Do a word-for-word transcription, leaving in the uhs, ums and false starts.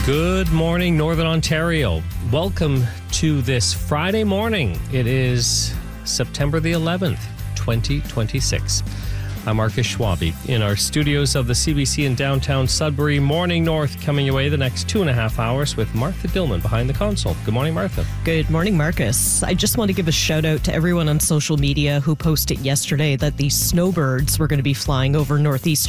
Good morning, Northern Ontario. Welcome to this Friday morning. It is September the eleventh, twenty twenty-six. I'm Marcus Schwabe in our studios of the C B C in downtown Sudbury. Morning North coming your way the next two and a half hours with Martha Dillman behind the console. Good morning, Martha. Good morning, Marcus. I just want to give a shout out to everyone on social media who posted yesterday that the snowbirds were going to be flying over northeast